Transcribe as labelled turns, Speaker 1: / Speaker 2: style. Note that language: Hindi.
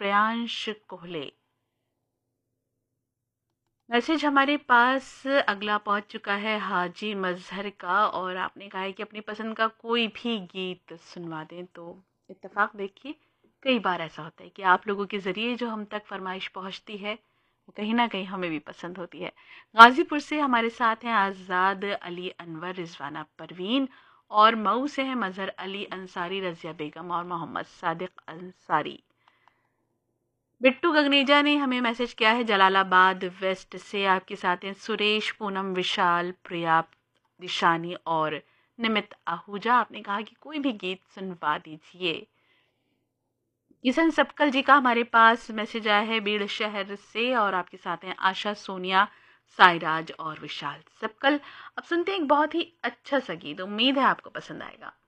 Speaker 1: प्रियांश कोहले। मैसेज हमारे पास अगला पहुंच चुका है हाजी मजहर का, और आपने कहा है कि अपनी पसंद का कोई भी गीत सुनवा दें। तो इत्तेफाक देखिए, कई बार ऐसा होता है कि आप लोगों के ज़रिए जो हम तक फरमाइश पहुंचती है वो कहीं ना कहीं हमें भी पसंद होती है। गाज़ीपुर से हमारे साथ हैं आज़ाद अली अनवर, रिजवाना परवीन, और मऊ से हैं मजहर अली अंसारी, रज़िया बेगम और मोहम्मद सादिक अंसारी। बिट्टू गगनेजा ने हमें मैसेज किया है जलालाबाद वेस्ट से, आपके साथ हैं सुरेश, पूनम, विशाल, प्रिया, दिशानी और निमित आहूजा। आपने कहा कि कोई भी गीत सुनवा दीजिए। किशन सपकल जी का हमारे पास मैसेज आया है बीड़ शहर से, और आपके साथ हैं आशा, सोनिया, साईराज और विशाल सपकल। अब सुनते हैं एक बहुत ही अच्छा सा गीत, उम्मीद है आपको पसंद आएगा।